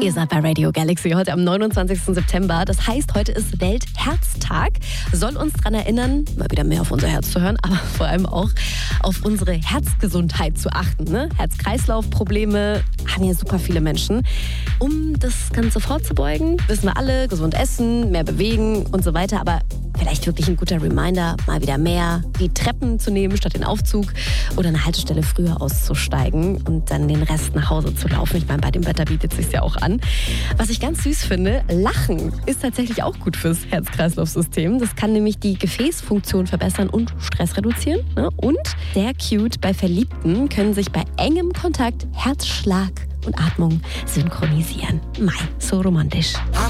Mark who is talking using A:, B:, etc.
A: Ihr seid bei Radio Galaxy heute am 29. September. Das heißt, heute ist Weltherztag. Soll uns daran erinnern, mal wieder mehr auf unser Herz zu hören, aber vor allem auch auf unsere Herzgesundheit zu achten. Ne? Herz-Kreislauf-Probleme haben ja super viele Menschen. Um das Ganze vorzubeugen, wissen wir alle, gesund essen, mehr bewegen und so weiter. Aber vielleicht wirklich ein guter Reminder, mal wieder mehr die Treppen zu nehmen statt den Aufzug oder eine Haltestelle früher auszusteigen und dann den Rest nach Hause zu laufen. Ich meine, bei dem Wetter bietet es sich ja auch an. Was ich ganz süß finde, Lachen ist tatsächlich auch gut fürs Herz-Kreislauf-System. Das kann nämlich die Gefäßfunktion verbessern und Stress reduzieren. Ne? Und sehr cute, bei Verliebten können sich bei engem Kontakt Herzschlag und Atmung synchronisieren. Mei, so romantisch.